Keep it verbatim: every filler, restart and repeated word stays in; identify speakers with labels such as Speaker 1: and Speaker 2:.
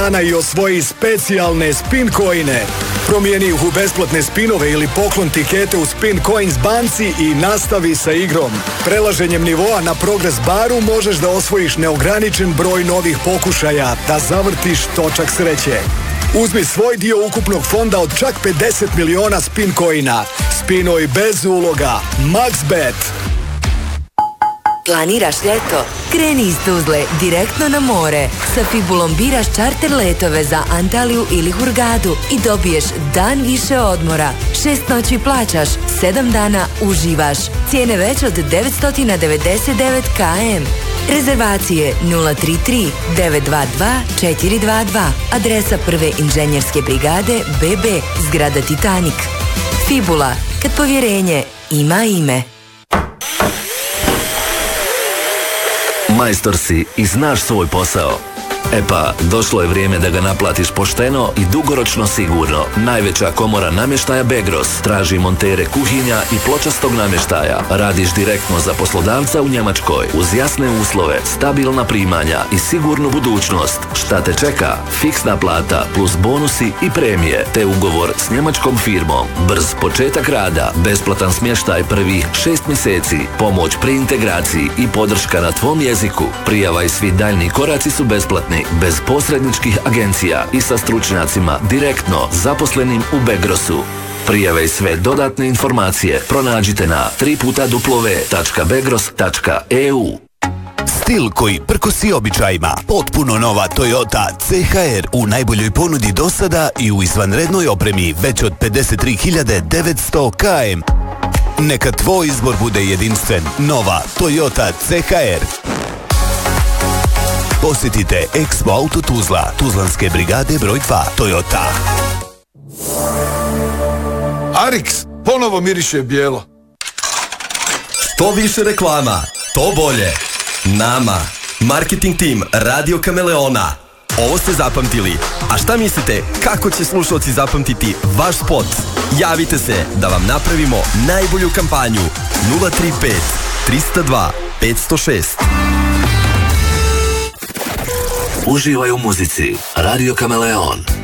Speaker 1: dana i osvoji specijalne spin coine. Promijeni ih u besplatne spinove ili poklon tikete u Spin Coins banci i nastavi sa igrom. Prelaženjem nivoa na Progress baru možeš da osvojiš neograničen broj novih pokušaja da zavrtiš točak sreće. Uzmi svoj dio ukupnog fonda od čak pedeset miliona spin coina. Spinoj bez uloga. MaxBet.
Speaker 2: Planiraš ljeto? Kreni iz Tuzle direktno na more. Sa Fibulom biraš čarter letove za Antaliju ili Hurgadu i dobiješ dan više odmora. Šest noći plaćaš, sedam dana uživaš. Cijene već od devetsto devedeset devet km. Rezervacije nula tri tri devet dva dva četiri dva dva. Adresa prve inženjerske brigade B B, zgrada Titanik. Fibula, kad povjerenje ima ime.
Speaker 3: Majstor si i znaš svoj posao. E pa, došlo je vrijeme da ga naplatiš pošteno i dugoročno sigurno. Najveća komora namještaja Begros traži montere kuhinja i pločastog namještaja. Radiš direktno za poslodavca u Njemačkoj uz jasne uslove, stabilna primanja i sigurnu budućnost. Šta te čeka? Fiksna plata plus bonusi i premije, te ugovor s njemačkom firmom. Brz početak rada, besplatan smještaj prvih šest mjeseci, pomoć pri integraciji i podrška na tvom jeziku. Prijava i svi daljni koraci su besplatni, bez posredničkih agencija i sa stručnjacima direktno zaposlenim u Begrosu. Prijave i sve dodatne informacije pronađite na tri puta w tačka begros tačka e u.
Speaker 4: Stil koji prkosi običajima. Potpuno nova Toyota C H R u najboljoj ponudi do sada i u izvanrednoj opremi već od pedeset tri hiljade devetsto kilometara. Neka tvoj izbor bude jedinstven. Nova Toyota C H R. Posjetite Expo Auto Tuzla, Tuzlanske brigade broj dva, Toyota.
Speaker 5: Arix ponovo miriše bijelo.
Speaker 6: Što više reklama, to bolje. Nama, marketing tim Radio Kameleona. Ovo ste zapamtili. A šta mislite, kako će slušalci zapamtiti vaš spot? Javite se da vam napravimo najbolju kampanju. nula tri pet tri zero dva pet zero šest.
Speaker 3: Uživaj u muzici. Radio Kameleon.